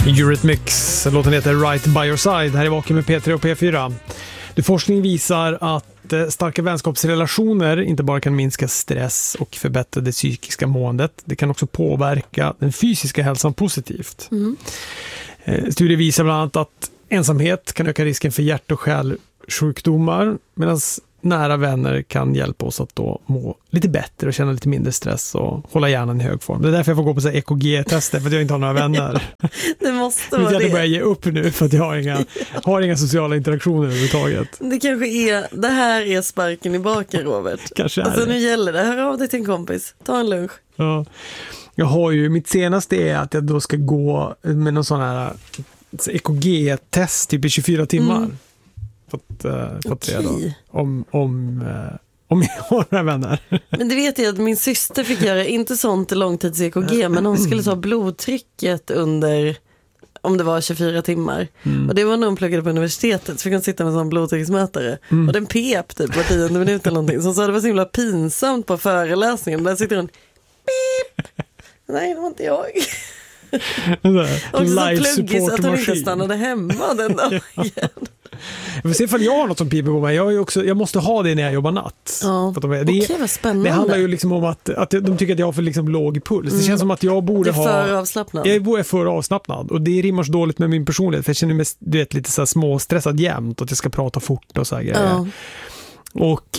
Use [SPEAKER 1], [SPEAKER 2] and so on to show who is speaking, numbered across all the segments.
[SPEAKER 1] Eurythmics, låten heter Right by your side. Här är Vaken med P3 och P4. Forskning visar att starka vänskapsrelationer inte bara kan minska stress och förbättra det psykiska måendet. Det kan också påverka den fysiska hälsan positivt. Studier visar bland annat att ensamhet kan öka risken för hjärt- och kärlsjukdomar, medan nära vänner kan hjälpa oss att då må lite bättre och känna lite mindre stress och hålla hjärnan i hög form. Det är därför jag får gå på så här EKG-tester, för att jag inte har några vänner.
[SPEAKER 2] Det måste vara
[SPEAKER 1] det.
[SPEAKER 2] det.
[SPEAKER 1] Jag börjar ge upp nu för att jag har inga sociala interaktioner överhuvudtaget.
[SPEAKER 2] Det kanske är, det här är sparken i baken, Robert.
[SPEAKER 1] Kanske är
[SPEAKER 2] alltså
[SPEAKER 1] det.
[SPEAKER 2] Nu gäller det, hör av dig till en kompis, ta en lunch.
[SPEAKER 1] Ja. Jag har ju, mitt senaste är att jag då ska gå med någon sån här EKG-test typ i 24 timmar. För att reda om jag har några vänner.
[SPEAKER 2] Men det vet jag att min syster fick göra, inte sånt långtids-EKG, men hon skulle ta blodtrycket under, om det var 24 timmar. Och det var när hon pluggade på universitetet, så fick hon sitta med en sån blodtrycksmätare. Och den pep typ var 10 minuter eller någonting. Så hon sa det var så himla pinsamt på föreläsningen. Där sitter hon, pip! Nej, det var inte jag. Och så pluggis att hon inte stannade hemma den dagen.
[SPEAKER 1] Jag får se ifall jag har något som piper på mig. Jag måste ha det när jag jobbar natt.
[SPEAKER 2] Ja. Okej, vad spännande.
[SPEAKER 1] Det handlar ju liksom om att de tycker att jag har för liksom låg puls. Det känns som att jag borde ha...
[SPEAKER 2] Det är för avslappnad.
[SPEAKER 1] Jag är för avslappnad. Och det rimmar så dåligt med min personlighet. För jag känner mig lite så här småstressad jämt. Att jag ska prata fort och så här grejer.
[SPEAKER 2] Ja.
[SPEAKER 1] Och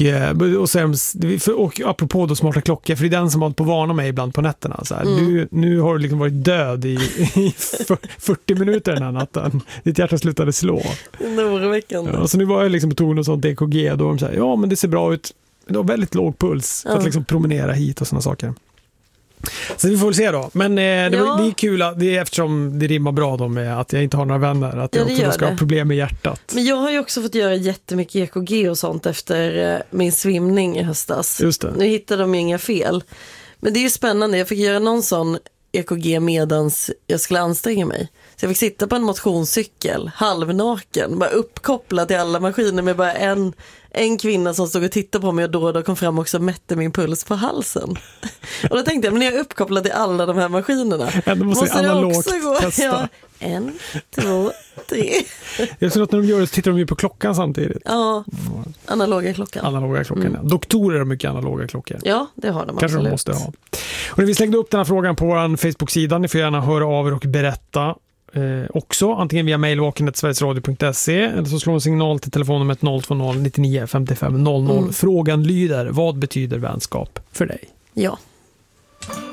[SPEAKER 1] apropå då smarta klockor, för det är den som har på att varna mig ibland på nätterna så här, nu har du liksom varit död i 40 minuter den här natten, ditt hjärta slutade slå.
[SPEAKER 2] Det är oroväckande.
[SPEAKER 1] Ja, så nu var jag liksom på ton och sånt EKG, då de säger, ja men det ser bra ut, det har väldigt låg puls för att liksom promenera hit och såna saker. Så vi får väl se då. Men det är kul det är eftersom det rimmar bra då med att jag inte har några vänner, att jag också ska ha problem med hjärtat.
[SPEAKER 2] Men jag har ju också fått göra jättemycket EKG och sånt efter min svimning i höstas.
[SPEAKER 1] Just det.
[SPEAKER 2] Nu hittade de inga fel. Men det är ju spännande, jag fick göra någon sån EKG medans jag skulle anstränga mig. Så jag fick sitta på en motionscykel, halvnaken, bara uppkopplad till alla maskiner med bara en kvinna som stod och tittade på mig och då kom fram också och mätte min puls på halsen. Och då tänkte jag, men när jag är uppkopplad till alla de här maskinerna måste det också gå. Ja, 1, 2, 3.
[SPEAKER 1] Jag tror att när de gör det så tittar de ju på klockan samtidigt.
[SPEAKER 2] Ja, analoga klockan.
[SPEAKER 1] Ja. Doktorer har mycket analoga klockor.
[SPEAKER 2] Ja, det har de
[SPEAKER 1] kanske
[SPEAKER 2] absolut.
[SPEAKER 1] De måste ha. Och när vi slängde upp den här frågan på vår Facebook-sida, ni får gärna höra av er och berätta också, antingen via mailvaken@sverigesradio.se eller så slår en signal till telefonnumret 020 99 55 00. Frågan lyder, vad betyder vänskap för dig?
[SPEAKER 2] Ja.